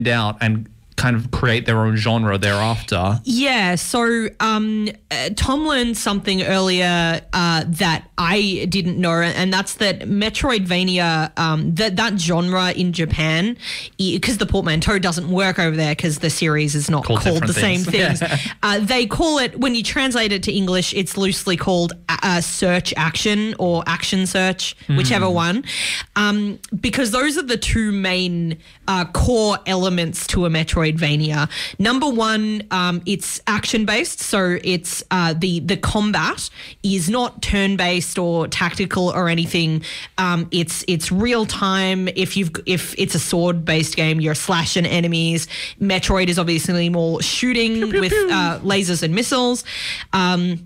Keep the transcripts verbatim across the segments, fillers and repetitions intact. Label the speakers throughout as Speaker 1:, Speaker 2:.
Speaker 1: out and kind of create their own genre thereafter.
Speaker 2: Yeah, so um, uh, Tom learned something earlier uh, that I didn't know, and that's that Metroidvania, um, that that genre in Japan, because the portmanteau doesn't work over there because the series is not
Speaker 1: Called
Speaker 2: called the
Speaker 1: different
Speaker 2: same
Speaker 1: things.
Speaker 2: things. uh, they call it, when you translate it to English, it's loosely called uh, search action or action search, whichever one, um, because those are the two main uh, core elements to a Metroidvania. Number one, um, it's action-based, so it's uh, the the combat is not turn-based or tactical or anything. Um, it's it's real time. If you've if it's a sword-based game, you're slashing enemies. Metroid is obviously more shooting pew, pew, with pew. Uh, lasers and missiles. Um,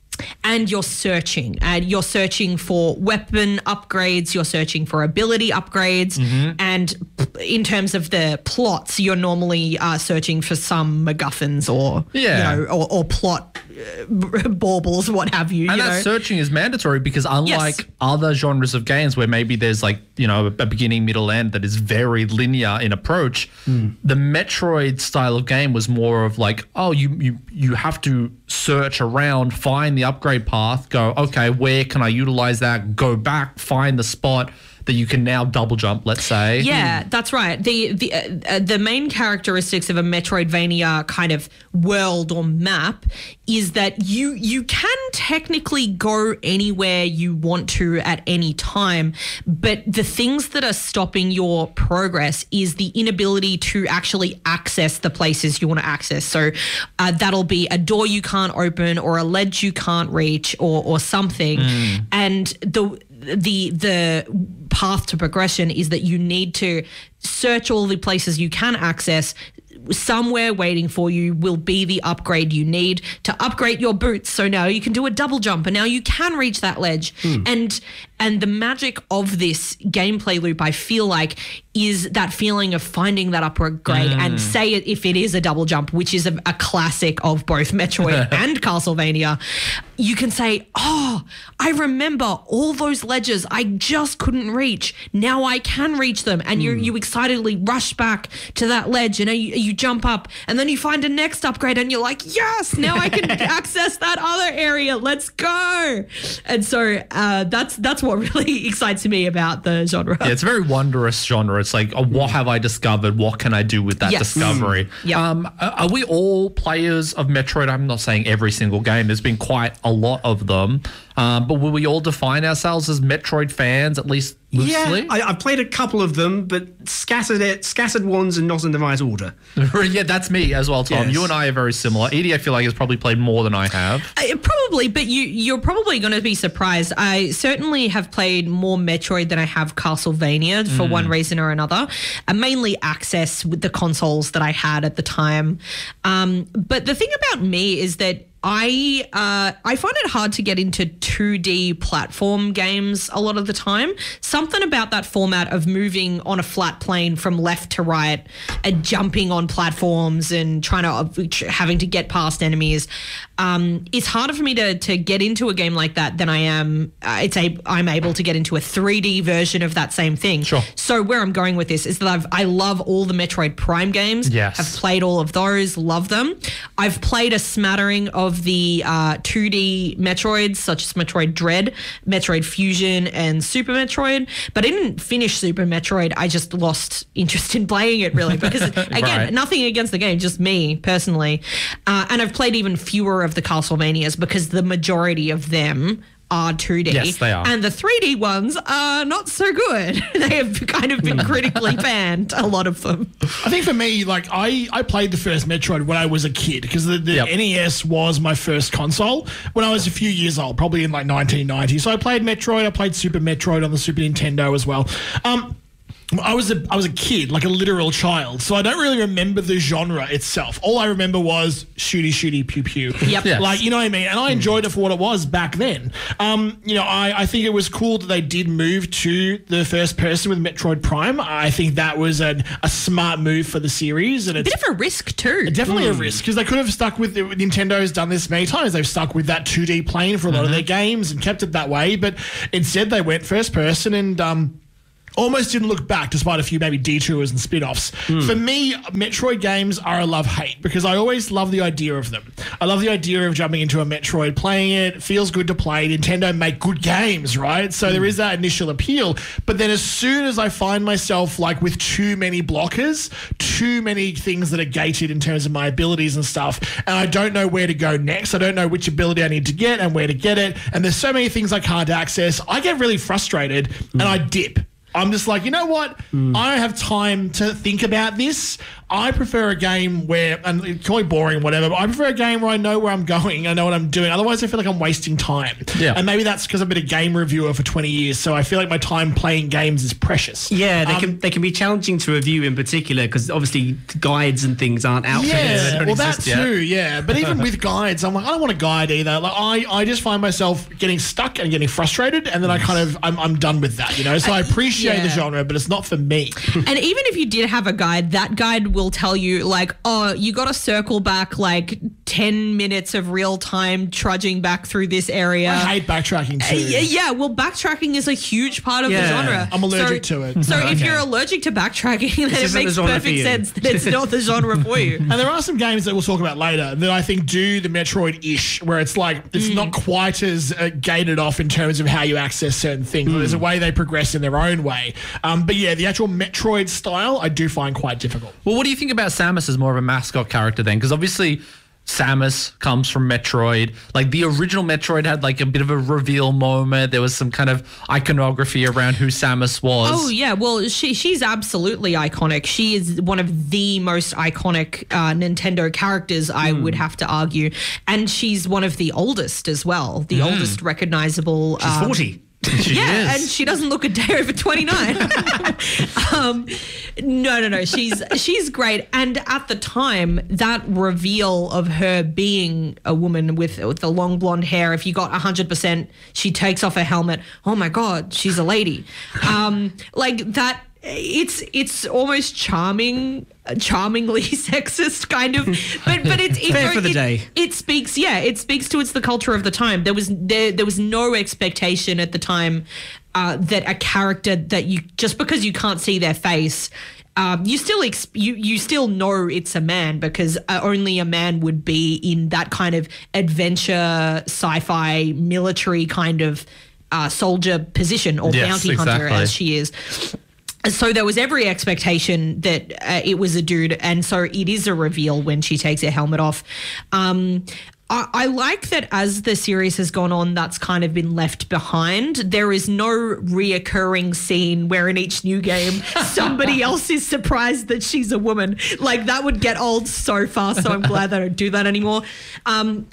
Speaker 2: And you're searching, and you're searching for weapon upgrades, you're searching for ability upgrades, mm-hmm. and in terms of the plots, you're normally uh, searching for some MacGuffins or
Speaker 1: yeah.
Speaker 2: you know, or, or plot uh, baubles, what have you.
Speaker 1: And
Speaker 2: you
Speaker 1: that
Speaker 2: know?
Speaker 1: searching is mandatory because unlike
Speaker 2: Yes.
Speaker 1: other genres of games where maybe there's like, you know, a beginning, middle, end that is very linear in approach, mm. the Metroid style of game was more of like, oh, you you you have to search around, find the upgrade path, go, okay, where can I utilize that? Go back, find the spot that you can now double jump, let's say.
Speaker 2: Yeah, mm. that's right. The the uh, uh, the main characteristics of a Metroidvania kind of world or map is that you you can technically go anywhere you want to at any time, but the things that are stopping your progress is the inability to actually access the places you want to access. So uh, that'll be a door you can't open or a ledge you can't reach or or something. Mm. And the the the path to progression is that you need to search all the places you can access. Somewhere waiting for you will be the upgrade you need to upgrade your boots. So now you can do a double jump and now you can reach that ledge. Hmm. And and the magic of this gameplay loop, I feel like, is that feeling of finding that upgrade mm. and say it if it is a double jump, which is a, a classic of both Metroid and Castlevania. You can say, oh, I remember all those ledges I just couldn't reach. Now I can reach them. And mm. you you excitedly rush back to that ledge and you, you jump up and then you find a next upgrade and you're like, yes, now I can access that other area. Let's go. And so uh, that's that's what really excites me about the genre.
Speaker 1: Yeah, it's a very wondrous genre. It's like, oh, what have I discovered? What can I do with that
Speaker 2: yes.
Speaker 1: discovery?
Speaker 2: Mm. Yep.
Speaker 1: Um, are we all players of Metroid? I'm not saying every single game. There's been quite a lot of them. Um, but will we all define ourselves as Metroid fans, at least loosely?
Speaker 3: Yeah, I, I've played a couple of them, but scattered it, scattered ones and not in the right order.
Speaker 1: Yeah, that's me as well, Tom. Yes. You and I are very similar. Edie, I feel like, has probably played more than I have.
Speaker 2: Uh, probably, but you, you're probably going to be surprised. I certainly have played more Metroid than I have Castlevania for mm. one reason or another. Uh, mainly access with the consoles that I had at the time. Um, but the thing about me is that I uh, I find it hard to get into two D platform games a lot of the time. Something about that format of moving on a flat plane from left to right and jumping on platforms and trying to having to get past enemies. Um, it's harder for me to to get into a game like that than I am. Uh, it's a I'm able to get into a three D version of that same thing.
Speaker 1: Sure.
Speaker 2: So where I'm going with this is that I've I love all the Metroid Prime games.
Speaker 1: Yes.
Speaker 2: I've played all of those. Love them. I've played a smattering of the uh, two D Metroids, such as Metroid Dread, Metroid Fusion, and Super Metroid. But I didn't finish Super Metroid. I just lost interest in playing it, really, because again,
Speaker 1: right.
Speaker 2: nothing against the game, just me personally. Uh, and I've played even fewer of the Castlevanias because the majority of them are two D.
Speaker 1: Yes, they are.
Speaker 2: And the three D ones are not so good. They have kind of been critically banned, a lot of them.
Speaker 4: I think for me, like, I, I played the first Metroid when I was a kid because the, the yep. N E S was my first console when I was a few years old, probably in like nineteen ninety. So I played Metroid, I played Super Metroid on the Super Nintendo as well. Um, I was a I was a kid, like a literal child, so I don't really remember the genre itself. All I remember was shooty, shooty, pew, pew.
Speaker 2: Yep. Yes.
Speaker 4: Like, you know what I mean? And I enjoyed it for what it was back then. Um, you know, I, I think it was cool that they did move to the first person with Metroid Prime. I think that was a, a smart move for the series. And it's
Speaker 2: a bit of a risk too.
Speaker 4: Definitely
Speaker 2: mm.
Speaker 4: a risk, because they could have stuck with, Nintendo's done this many times. They've stuck with that two D plane for a lot mm-hmm. of their games and kept it that way. But instead they went first person and... um. almost didn't look back despite a few maybe detours and spin-offs. Mm. For me, Metroid games are a love-hate because I always love the idea of them. I love the idea of jumping into a Metroid, playing it, feels good to play. Nintendo make good games, right? So mm. there is that initial appeal. But then as soon as I find myself like with too many blockers, too many things that are gated in terms of my abilities and stuff, and I don't know where to go next, I don't know which ability I need to get and where to get it, and there's so many things I can't access, I get really frustrated mm. and I dip. I'm just like, you know what? Mm. I don't have time to think about this. I prefer a game where, and it can be boring, whatever, but I prefer a game where I know where I'm going, I know what I'm doing. Otherwise, I feel like I'm wasting time.
Speaker 1: Yeah.
Speaker 4: And maybe that's because I've been a game reviewer for twenty years, so I feel like my time playing games is precious.
Speaker 3: Yeah, they
Speaker 4: um,
Speaker 3: can they can be challenging to review in particular because obviously guides and things aren't out
Speaker 4: yeah,
Speaker 3: there.
Speaker 4: Well, that too, yeah. But even with guides, I'm like, I don't want a guide either. Like, I, I just find myself getting stuck and getting frustrated, and then I kind of, I'm, I'm done with that, you know? So I appreciate
Speaker 2: yeah.
Speaker 4: the genre, but it's not for me.
Speaker 2: And even if you did have a guide, that guide will tell you, like, oh, you got to circle back like ten minutes of real time trudging back through this area.
Speaker 4: I hate backtracking too.
Speaker 2: Uh, yeah, yeah, well, backtracking is a huge part of
Speaker 3: Yeah.
Speaker 2: the genre.
Speaker 4: I'm allergic
Speaker 2: so,
Speaker 4: to it.
Speaker 2: So
Speaker 3: Okay.
Speaker 2: if you're allergic to backtracking, then it
Speaker 3: isn't the
Speaker 2: makes
Speaker 3: genre for
Speaker 2: perfect
Speaker 3: you.
Speaker 2: sense that it's not the genre for you.
Speaker 4: And there are some games that we'll talk about later that I think do the Metroid-ish, where it's like, it's
Speaker 2: Mm.
Speaker 4: not quite as uh, gated off in terms of how you access certain things.
Speaker 3: Mm.
Speaker 4: There's a way they progress in their own way. Um, but yeah, the actual Metroid style, I do find quite difficult.
Speaker 1: Well, what do you think about Samus as more of a mascot character then? Because obviously Samus comes from Metroid. Like the original Metroid had like a bit of a reveal moment. There was some kind of iconography around who Samus was.
Speaker 2: Oh yeah, well she she's absolutely iconic. She is one of the most iconic uh, Nintendo characters, I
Speaker 3: Mm.
Speaker 2: would have to argue, and she's one of the oldest as well, the
Speaker 1: Mm.
Speaker 2: oldest recognizable.
Speaker 3: She's
Speaker 2: um,
Speaker 3: forty.
Speaker 1: She
Speaker 2: yeah,
Speaker 1: is.
Speaker 2: and she doesn't look a day over twenty-nine. um, no, no, no. She's she's great. And at the time, that reveal of her being a woman with, with the long blonde hair, if you got one hundred percent, she takes off her helmet. Oh my God, she's a lady. Um, like that. It's it's almost charming, charmingly sexist kind of, but but it's it,
Speaker 3: Fair for the
Speaker 2: it,
Speaker 3: day.
Speaker 2: It speaks, yeah, it speaks to it's the culture of the time. There was there there was no expectation at the time uh, that a character that you just because you can't see their face. Um, you still ex- you you still know it's a man because uh, only a man would be in that kind of adventure, sci-fi, military kind of uh, soldier position or
Speaker 1: Yes,
Speaker 2: bounty hunter
Speaker 1: exactly.
Speaker 2: as she is. So there was every expectation that uh, it was a dude, and so it is a reveal when she takes her helmet off. Um, I, I like that as the series has gone on, that's kind of been left behind. There is no reoccurring scene where in each new game somebody else is surprised that she's a woman. Like that would get old so fast, so I'm glad they don't do that anymore. Um,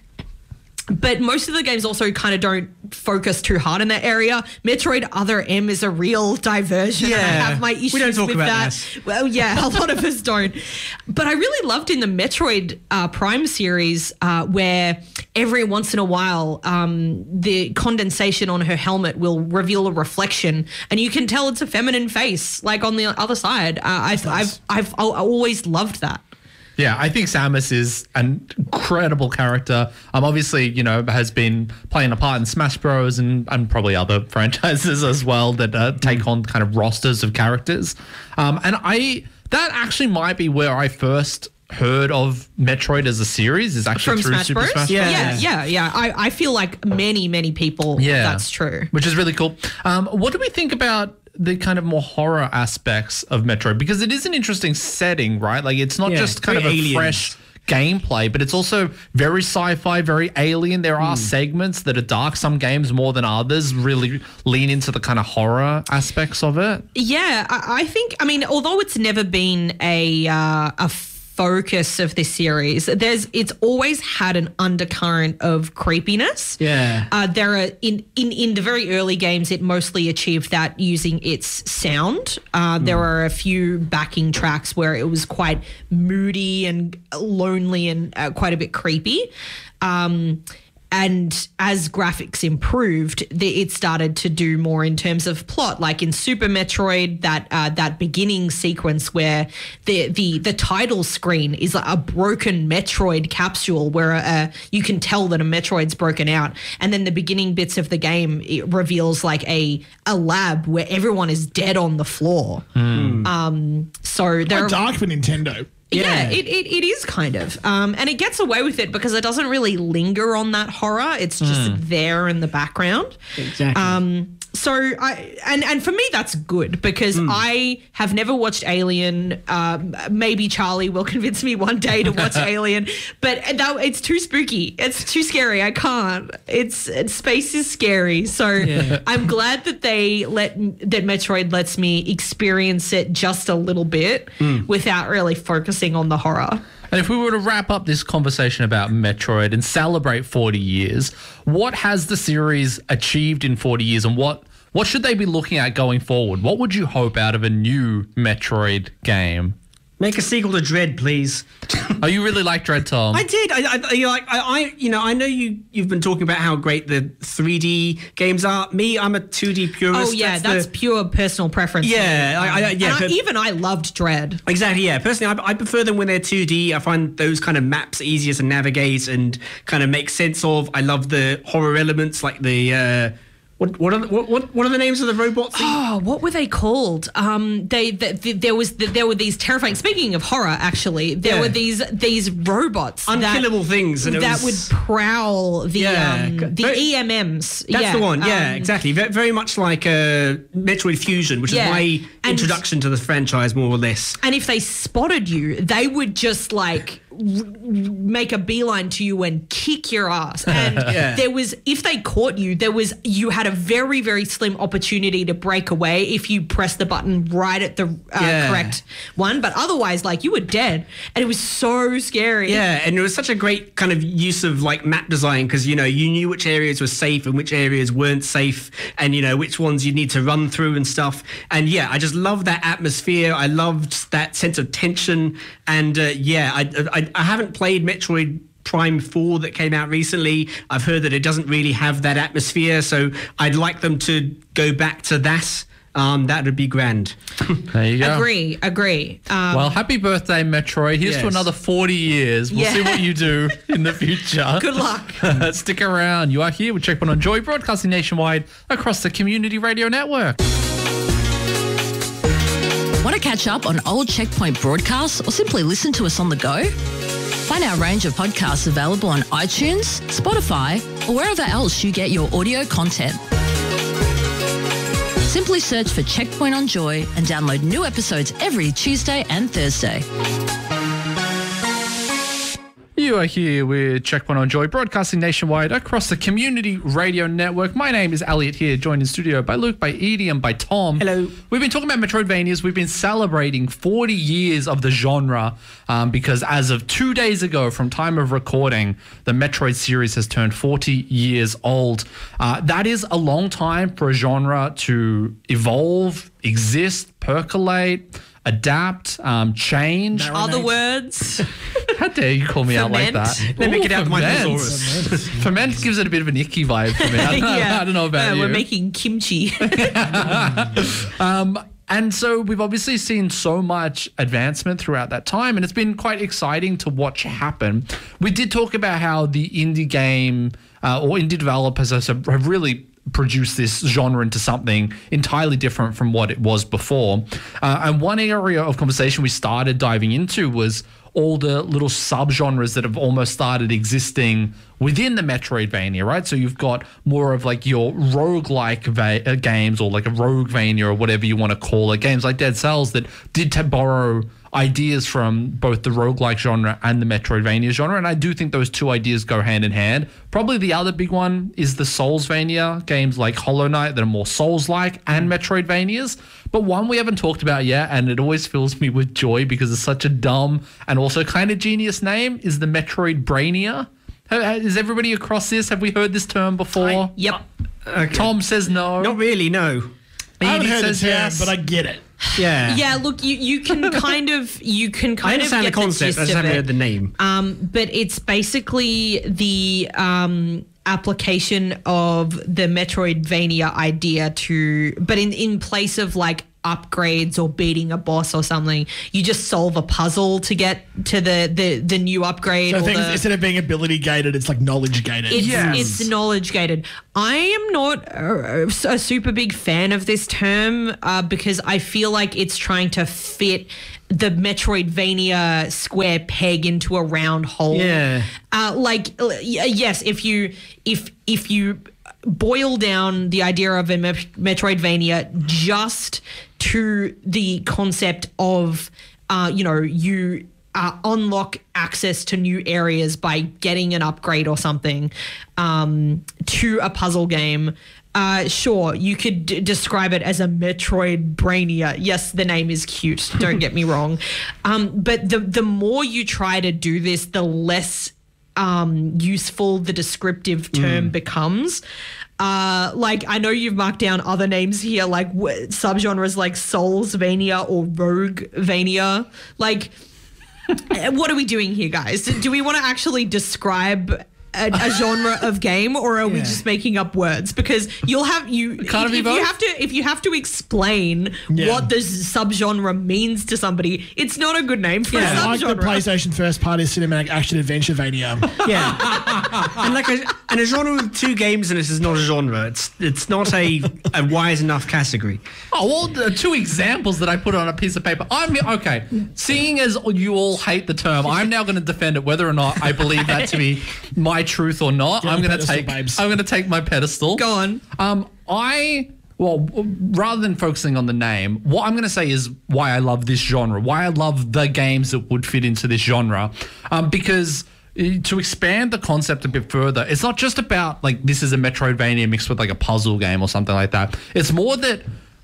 Speaker 2: But most of the games also kind of don't focus too hard in that area. Metroid Other M is a real diversion.
Speaker 3: Yeah.
Speaker 2: And I have my issues
Speaker 3: We don't talk
Speaker 2: with
Speaker 3: about
Speaker 2: that.
Speaker 3: this.
Speaker 2: Well, yeah, a lot of us don't. But I really loved in the Metroid uh, Prime series uh, where every once in a while um, the condensation on her helmet will reveal a reflection, and you can tell it's a feminine face, like on the other side. Uh, I've, I've, I've, I've always loved that.
Speaker 1: Yeah, I think Samus is an incredible character. Um, obviously, you know, has been playing a part in Smash Bros. and, and probably other franchises as well that uh, take on kind of rosters of characters. Um, and I that actually might be where I first heard of Metroid as a series is actually
Speaker 2: From
Speaker 1: through
Speaker 2: Smash
Speaker 1: Super
Speaker 2: Bros?
Speaker 1: Smash Bros.
Speaker 3: Yeah.
Speaker 2: Yeah, yeah, yeah. I, I feel like many, many people,
Speaker 1: Yeah,
Speaker 2: that's true.
Speaker 1: which is really cool. Um, what do we think about the kind of more horror aspects of Metroid? Because it is an interesting setting, right? Like it's not
Speaker 3: Yeah,
Speaker 1: just kind of
Speaker 3: very
Speaker 1: a
Speaker 3: aliens.
Speaker 1: fresh gameplay, but it's also very sci-fi, very alien. There are segments that are dark. Some games more than others really lean into the kind of horror aspects of it.
Speaker 2: Yeah, I, I think, I mean, although it's never been a uh, a focus of this series, there's it's always had an undercurrent of creepiness.
Speaker 3: Yeah.
Speaker 2: Uh, there are in, in in the very early games, it mostly achieved that using its sound. Uh, There were a few backing tracks where it was quite moody and lonely and uh, quite a bit creepy. Um, and as graphics improved, the, it started to do more in terms of plot. Like in Super Metroid, that uh, that beginning sequence where the the the title screen is like a broken Metroid capsule where uh, you can tell that a Metroid's broken out, and then the beginning bits of the game it reveals like a a lab where everyone is dead on the floor. Mm. Um, so they're
Speaker 4: quite dark for Nintendo.
Speaker 2: Yeah, yeah it, it, it is kind of. Um, and it gets away with it because it doesn't really linger on that horror. It's just mm. there in the background.
Speaker 3: Exactly.
Speaker 2: Um, so I and, and for me that's good because mm. I have never watched Alien. Um, maybe Charlie will convince me one day to watch Alien, but that, it's too spooky. It's too scary. I can't. It's, it's space is scary. So yeah. I'm glad that they let that Metroid lets me experience it just a little bit mm. without really focusing on the horror.
Speaker 1: And if we were to wrap up this conversation about Metroid and celebrate forty years, what has the series achieved in forty years and what, what should they be looking at going forward? What would you hope out of a new Metroid game?
Speaker 3: Make a sequel to Dread, please.
Speaker 1: Oh, you really like Dread, Tom?
Speaker 3: I did. I, I, you know, like, I, I, you know, I know you. You've been talking about how great the three D games are. Me, I'm a two D purist.
Speaker 2: Oh yeah, that's,
Speaker 3: that's
Speaker 2: the, pure personal preference.
Speaker 3: Yeah, I, I, yeah.
Speaker 2: And I, even I loved Dread.
Speaker 3: Exactly. Yeah. Personally, I, I prefer them when they're two D. I find those kind of maps easier to navigate and kind of make sense of. I love the horror elements, like the. Uh, What what are the, what, what what are the names of the robots?
Speaker 2: Oh, what were they called? Um, they, they, they there was there were these terrifying. Speaking of horror, actually, there
Speaker 3: yeah.
Speaker 2: were these these robots,
Speaker 3: unkillable
Speaker 2: that,
Speaker 3: things, and it
Speaker 2: that
Speaker 3: was,
Speaker 2: would prowl the
Speaker 3: yeah,
Speaker 2: um, the
Speaker 3: very,
Speaker 2: E M Ms.
Speaker 3: That's
Speaker 2: yeah,
Speaker 3: the one. Yeah,
Speaker 2: um,
Speaker 3: exactly. Very much like uh, Metroid Fusion, which
Speaker 2: yeah.
Speaker 3: is my
Speaker 2: and,
Speaker 3: introduction to the franchise, more or less.
Speaker 2: And if they spotted you, they would just like. Make a beeline to you and kick your ass. And
Speaker 3: yeah.
Speaker 2: there was, if they caught you, there was, you had a very, very slim opportunity to break away if you pressed the button right at the uh,
Speaker 3: yeah.
Speaker 2: correct one. But otherwise, like, you were dead. And it was so scary.
Speaker 3: Yeah, and it was such a great kind of use of like map design because, you know, you knew which areas were safe and which areas weren't safe and, you know, which ones you need to run through and stuff. And yeah, I just loved that atmosphere. I loved that sense of tension. And uh, yeah, I, I I haven't played Metroid Prime four that came out recently. I've heard that it doesn't really have that atmosphere, so I'd like them to go back to that. Um, that would be grand.
Speaker 1: There you go.
Speaker 2: Agree, agree. Um,
Speaker 1: well, happy birthday, Metroid. Here's
Speaker 3: yes.
Speaker 1: to another forty years. We'll
Speaker 2: yeah.
Speaker 1: see what you do in the future.
Speaker 2: Good luck.
Speaker 1: Stick around. You are here with Checkpoint on Joy, broadcasting nationwide across the Community Radio Network.
Speaker 5: Want to catch up on old Checkpoint broadcasts or simply listen to us on the go? Find our range of podcasts available on iTunes, Spotify, or wherever else you get your audio content. Simply search for Checkpoint on Joy and download new episodes every Tuesday and Thursday.
Speaker 1: You are here with Checkpoint on Joy, broadcasting nationwide across the Community Radio Network. My name is Elliot here, joined in studio by Luke, by Edie, and by Tom.
Speaker 3: Hello.
Speaker 1: We've been talking about Metroidvanias. We've been celebrating forty years of the genre um, because as of two days ago, from time of recording, the Metroid series has turned forty years old. Uh, that is a long time for a genre to evolve, exist, percolate, adapt, um, change.
Speaker 2: Marinate. Other words.
Speaker 1: How dare you call me out like that?
Speaker 3: Let me
Speaker 1: Ooh,
Speaker 3: get out my
Speaker 1: ferment.
Speaker 3: thesaurus.
Speaker 1: Ferment gives it a bit of an icky vibe for me. I don't know,
Speaker 2: yeah.
Speaker 1: I don't know about
Speaker 2: uh,
Speaker 1: you.
Speaker 2: We're making kimchi.
Speaker 1: um, and so we've obviously seen so much advancement throughout that time, and it's been quite exciting to watch happen. We did talk about how the indie game uh, or indie developers have really produce this genre into something entirely different from what it was before. Uh, and one area of conversation we started diving into was all the little subgenres that have almost started existing within the Metroidvania, right? So you've got more of like your roguelike va- uh, games or like a Roguevania or whatever you want to call it, games like Dead Cells that did to borrow ideas from both the roguelike genre and the Metroidvania genre, and I do think those two ideas go hand in hand. Probably the other big one is the Soulsvania, games like Hollow Knight that are more Souls-like and Metroidvanias. But one we haven't talked about yet, and it always fills me with joy because it's such a dumb and also kind of genius name, is the Metroidbrania. Is everybody across this? Have we heard this term before?
Speaker 3: I,
Speaker 2: yep.
Speaker 3: Okay.
Speaker 1: Tom says no.
Speaker 3: Not really, no.
Speaker 4: I haven't
Speaker 1: Edie
Speaker 4: heard
Speaker 1: says
Speaker 4: the term,
Speaker 1: yes.
Speaker 4: but I get it.
Speaker 3: Yeah.
Speaker 2: Yeah, look, you, you can kind of you can kind
Speaker 3: I understand
Speaker 2: of get
Speaker 3: the concept.
Speaker 2: the
Speaker 3: I
Speaker 2: gist
Speaker 3: just
Speaker 2: of
Speaker 3: haven't
Speaker 2: it.
Speaker 3: heard the name.
Speaker 2: Um, but it's basically the um, application of the Metroidvania idea to, but in, in place of like upgrades or beating a boss or something, you just solve a puzzle to get to the the, the new upgrade.
Speaker 4: So
Speaker 2: or
Speaker 4: things,
Speaker 2: the,
Speaker 4: instead of being ability gated, it's like knowledge gated.
Speaker 2: It's,
Speaker 1: Yes.
Speaker 2: it's knowledge gated. I am not a, a super big fan of this term uh, because I feel like it's trying to fit the Metroidvania square peg into a round hole.
Speaker 3: Yeah.
Speaker 2: Uh, like, uh, yes, if you if if you boil down the idea of a Met- Metroidvania just to the concept of, uh, you know, you uh, unlock access to new areas by getting an upgrade or something um, to a puzzle game. Uh, sure, you could d- describe it as a Metroidvania. Yes, the name is cute. Don't get me wrong. Um, but the the more you try to do this, the less um, useful the descriptive term mm. becomes. Uh, like, I know you've marked down other names here, like w- subgenres like Soulsvania or Roguevania. Like, what are we doing here, guys? Do we want to actually describe a, a genre of game, or are yeah. we just making up words? Because you'll have you
Speaker 1: Can't
Speaker 2: if,
Speaker 1: it be
Speaker 2: if
Speaker 1: both?
Speaker 2: you have to if you have to explain
Speaker 4: Yeah.
Speaker 2: what the subgenre means to somebody, it's not a good name for
Speaker 4: Yeah,
Speaker 2: a
Speaker 4: like the
Speaker 2: subgenre.
Speaker 4: PlayStation first party cinematic action adventure Vania.
Speaker 3: Yeah, and like a, and a genre with two games in it is not a genre. It's it's not a, a wise enough category.
Speaker 1: Oh, well, the two examples that I put on a piece of paper. I'm okay. Seeing as you all hate the term, I'm now going to defend it, whether or not I believe that to be my truth or not.
Speaker 4: Get
Speaker 1: I'm
Speaker 4: the
Speaker 1: going to
Speaker 4: pedestal,
Speaker 1: take.
Speaker 4: babes.
Speaker 1: I'm going to take my pedestal.
Speaker 2: Go on.
Speaker 1: Um, I well, rather than focusing on the name, what I'm going to say is why I love this genre. Why I love the games that would fit into this genre, um, because. To expand the concept a bit further, it's not just about like this is a Metroidvania mixed with like a puzzle game or something like that. It's more that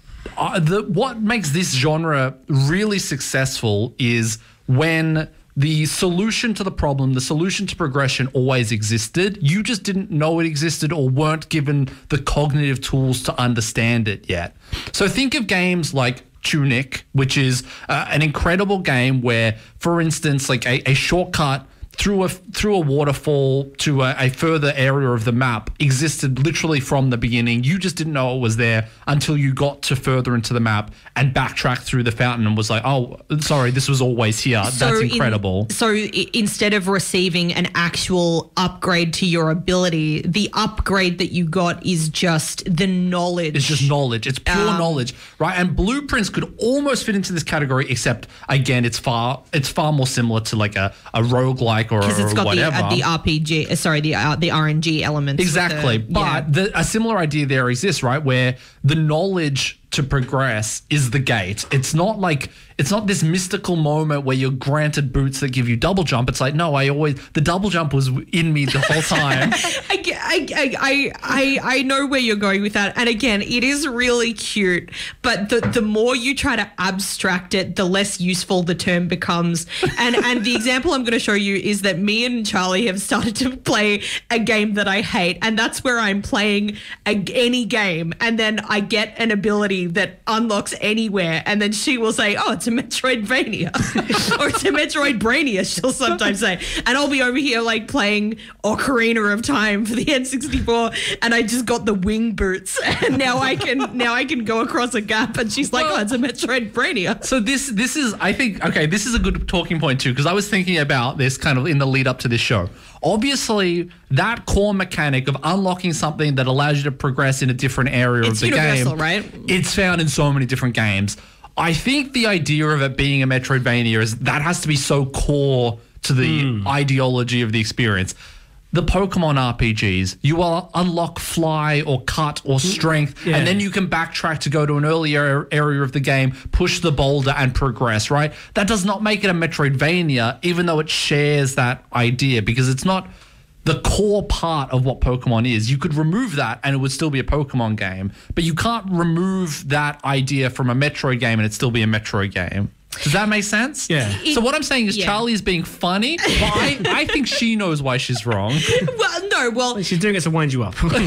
Speaker 1: uh, the what makes this genre really successful is when the solution to the problem, the solution to progression always existed. You just didn't know it existed or weren't given the cognitive tools to understand it yet. So think of games like Tunic, which is uh, an incredible game where, for instance, like a, a shortcut through a through a waterfall to a, a further area of the map existed literally from the beginning. You just didn't know it was there until you got to further into the map and backtracked through the fountain and was like, oh, sorry, this was always here.
Speaker 2: So
Speaker 1: That's incredible.
Speaker 2: In, so I- instead of receiving an actual upgrade to your ability, the upgrade that you got is just the knowledge.
Speaker 1: It's just knowledge. It's pure
Speaker 2: Um,
Speaker 1: knowledge, right? And Blueprints could almost fit into this category, except again, it's far it's far more similar to like a, a roguelike or,
Speaker 2: because it's
Speaker 1: or
Speaker 2: got the,
Speaker 1: whatever.
Speaker 2: uh, the R P G, uh, sorry, the uh, the R N G elements. with
Speaker 1: Exactly.
Speaker 2: the-
Speaker 1: but
Speaker 2: yeah.
Speaker 1: the, a similar idea there exists, right? Where the knowledge to progress is the gate. It's not like, it's not this mystical moment where you're granted boots that give you double jump. It's like, no, I always, the double jump was in me the whole time.
Speaker 2: I, I, I, I, I know where you're going with that. And again, it is really cute, but the, the more you try to abstract it, the less useful the term becomes. And and the example I'm going to show you is that me and Charlie have started to play a game that I hate. And that's where I'm playing a, any game. And then I get an ability that unlocks anywhere. And then she will say, oh, it's a Metroidvania. Or it's a Metroidbrania, she'll sometimes say. And I'll be over here like playing Ocarina of Time for the N sixty-four, and I just got the wing boots, and now I can now I can go across a gap, and she's like,
Speaker 1: Well,
Speaker 2: oh, it's a Metroidvania.
Speaker 1: So this this is, I think, okay, this is a good talking point too, because I was thinking about this kind of in the lead up to this show. Obviously, that core mechanic of unlocking something that allows you to progress in a different area
Speaker 2: It's
Speaker 1: of the
Speaker 2: universal,
Speaker 1: game,
Speaker 2: right?
Speaker 1: It's found in so many different games. I think the idea of it being a Metroidvania is that has to be so core to the
Speaker 2: Hmm.
Speaker 1: ideology of the experience. The Pokemon R P Gs, you will unlock fly or cut or strength,
Speaker 3: Yeah.
Speaker 1: and then you can backtrack to go to an earlier area of the game, push the boulder and progress, right? That does not make it a Metroidvania, even though it shares that idea, because it's not the core part of what Pokemon is. You could remove that and it would still be a Pokemon game, but you can't remove that idea from a Metroid game and it'd still be a Metroid game. Does that make sense?
Speaker 3: Yeah.
Speaker 2: It-
Speaker 1: so what I'm saying is
Speaker 2: yeah.
Speaker 1: Charlie is being funny, but I, I think she knows why she's wrong.
Speaker 2: Well, no, well,
Speaker 3: She's doing it to wind you up.
Speaker 2: but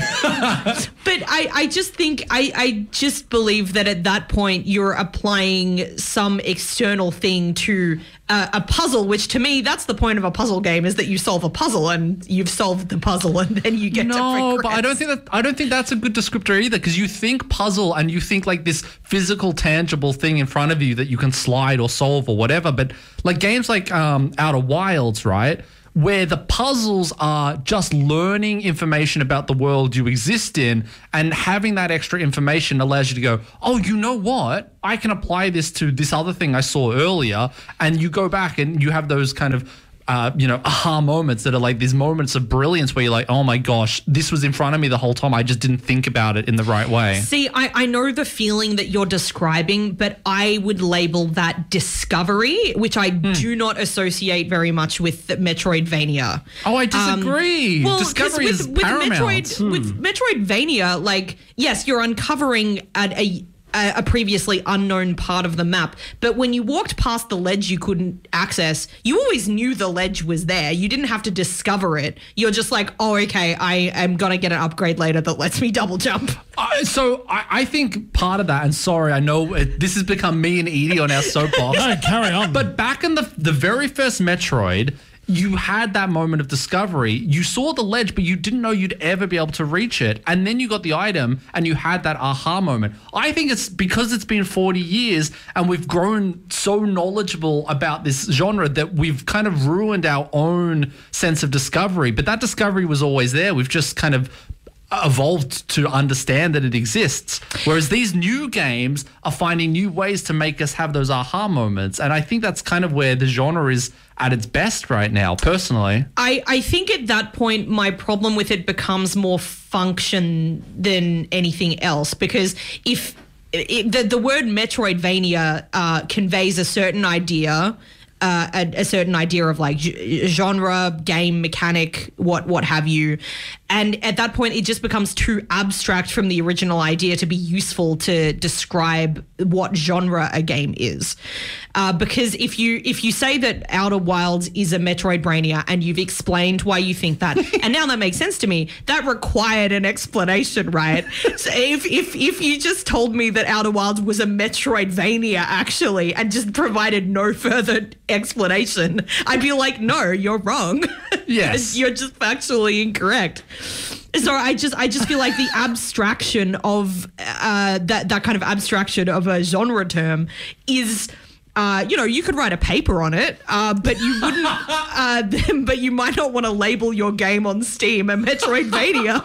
Speaker 2: I, I just think I, I just believe that at that point you're applying some external thing to uh, a puzzle, which to me that's the point of a puzzle game, is that you solve a puzzle and you've solved the puzzle and then you get to
Speaker 1: No,
Speaker 2: progress.
Speaker 1: but I don't think that I don't think that's a good descriptor either, because you think puzzle and you think like this physical, tangible thing in front of you that you can slide or solve or whatever. But like games like um, Outer Wilds, right, where the puzzles are just learning information about the world you exist in, and having that extra information allows you to go, oh, you know what? I can apply this to this other thing I saw earlier. And you go back and you have those kind of Uh, you know, aha moments that are like these moments of brilliance where you're like, oh my gosh, this was in front of me the whole time. I just didn't think about it in the right way.
Speaker 2: See, I, I know the feeling that you're describing, but I would label that discovery, which I
Speaker 1: Hmm.
Speaker 2: do not associate very much with the Metroidvania.
Speaker 1: Oh, I disagree.
Speaker 2: Um, Well, 'cause
Speaker 1: Discovery
Speaker 2: with,
Speaker 1: is
Speaker 2: with
Speaker 1: paramount.
Speaker 2: Metroid, with Metroidvania, like, yes, you're uncovering at a a a previously unknown part of the map, but when you walked past the ledge you couldn't access, you always knew the ledge was there. You didn't have to discover it. You're just like, oh, okay, I am gonna get an upgrade later that lets me double jump.
Speaker 1: Uh, so I, I think part of that, and sorry, I know it, this has become me and Edie on our soapbox.
Speaker 4: No, carry on.
Speaker 1: But back in the the very first Metroid, you had that moment of discovery. You saw the ledge, but you didn't know you'd ever be able to reach it. And then you got the item and you had that aha moment. I think it's because it's been forty years and we've grown so knowledgeable about this genre that we've kind of ruined our own sense of discovery. But that discovery was always there. We've just kind of evolved to understand that it exists. Whereas these new games are finding new ways to make us have those aha moments. And I think that's kind of where the genre is at its best right now, personally.
Speaker 2: I, I think at that point, my problem with it becomes more function than anything else, because if it, the, the word Metroidvania uh, conveys a certain idea, uh, a, a certain idea of like g- genre, game mechanic, what what have you. And at that point, it just becomes too abstract from the original idea to be useful to describe what genre a game is. Uh, because if you if you say that Outer Wilds is a Metroidvania and you've explained why you think that, and now that makes sense to me, that required an explanation, right? So if if if you just told me that Outer Wilds was a Metroidvania actually and just provided no further explanation, I'd be like, no, you're wrong.
Speaker 1: Yes.
Speaker 2: You're just factually incorrect. So I just I just feel like the abstraction of uh, that that kind of abstraction of a genre term is, uh, you know, you could write a paper on it, uh, but you wouldn't. uh, but you might not want to label your game on Steam a Metroidvania.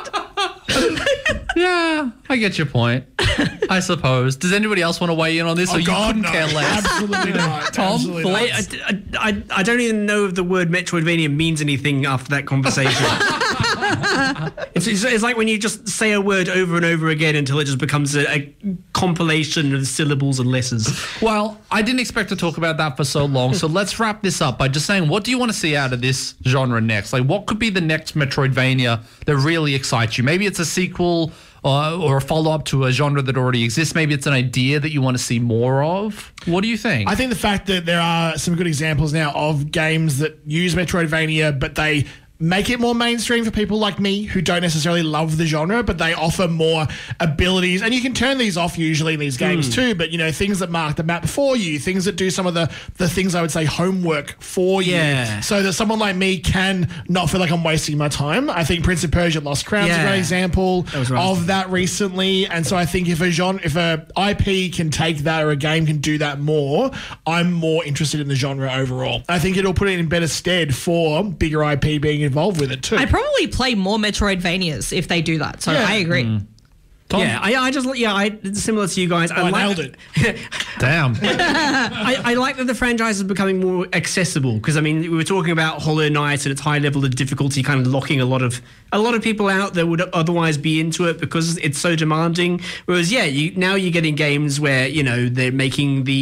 Speaker 1: Yeah, I get your point. I suppose. Does anybody else want to weigh in on this,
Speaker 4: Oh,
Speaker 1: or you
Speaker 4: God,
Speaker 1: couldn't
Speaker 4: no.
Speaker 1: care less?
Speaker 4: Absolutely not.
Speaker 1: Tom,
Speaker 4: Absolutely
Speaker 1: thoughts?
Speaker 4: not.
Speaker 3: I, I, I don't even know if the word Metroidvania means anything after that conversation. it's, it's, it's like when you just say a word over and over again until it just becomes a, a compilation of syllables and letters.
Speaker 1: Well, I didn't expect to talk about that for so long, so let's wrap this up by just saying, what do you want to see out of this genre next? Like, what could be the next Metroidvania that really excites you? Maybe it's a sequel uh, or a follow-up to a genre that already exists. Maybe it's an idea that you want to see more of. What do you think?
Speaker 4: I think the fact that there are some good examples now of games that use Metroidvania, but they make it more mainstream for people like me who don't necessarily love the genre, but they offer more abilities. And you can turn these off usually in these games mm. too, but, you know, things that mark the map for you, things that do some of the, the things I would say homework for
Speaker 3: yeah.
Speaker 4: you. So that someone like me can not feel like I'm wasting my time. I think Prince of Persia Lost Crown is
Speaker 3: yeah.
Speaker 4: a great example
Speaker 3: that right.
Speaker 4: of that recently. And so I think if a genre, if a I P can take that or a game can do that more, I'm more interested in the genre overall. I think it'll put it in better stead for bigger I P being involved with it too.
Speaker 2: I'd probably play more Metroidvanias if they do that. So
Speaker 4: Yeah.
Speaker 2: I agree.
Speaker 1: Mm.
Speaker 3: Yeah, I, I just yeah, I similar to you guys. I,
Speaker 4: I
Speaker 3: like,
Speaker 4: nailed it.
Speaker 1: Damn.
Speaker 3: I, I like that the franchise is becoming more accessible, because I mean we were talking about Hollow Knight and its high level of difficulty, kind of locking a lot of a lot of people out that would otherwise be into it because it's so demanding. Whereas yeah, you now you're getting games where you know they're making the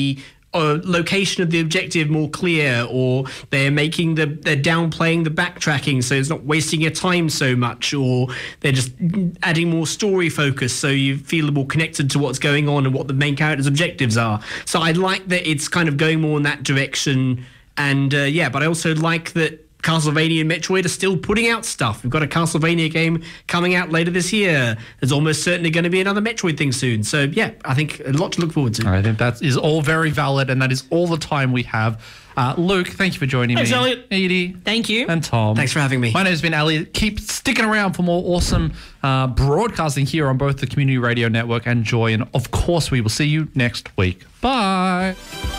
Speaker 3: uh, location of the objective more clear, or they're making the they're downplaying the backtracking so it's not wasting your time so much, or they're just adding more story focus so you feel more connected to what's going on and what the main character's objectives are. So I like that it's kind of going more in that direction, and uh, yeah, but I also like that Castlevania and Metroid are still putting out stuff. We've got a Castlevania game coming out later this year. There's almost certainly going to be another Metroid thing soon. So, yeah, I think a lot to look forward to.
Speaker 1: I think that is all very valid, and that is all the time we have. Uh, Luke, thank you for joining
Speaker 4: Thanks,
Speaker 1: me.
Speaker 4: Elliot.
Speaker 1: Edie.
Speaker 2: Thank you.
Speaker 1: And Tom.
Speaker 3: Thanks for having me.
Speaker 1: My name's been Elliot. Keep sticking around for more awesome uh, broadcasting here on both the Community Radio Network and Joy. And, of course, we will see you next week. Bye.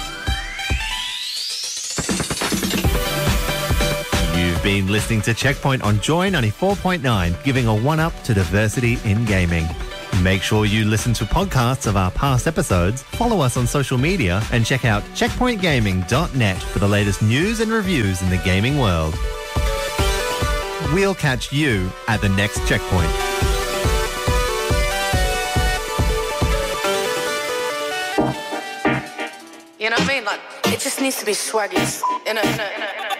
Speaker 6: You've been listening to Checkpoint on Joy ninety-four point nine, giving a one-up to diversity in gaming. Make sure you listen to podcasts of our past episodes, follow us on social media, and check out checkpoint gaming dot net for the latest news and reviews in the gaming world. We'll catch you at the next Checkpoint.
Speaker 7: You know what I mean? Like, it just needs to be swaggy. In a, in a, in a, in a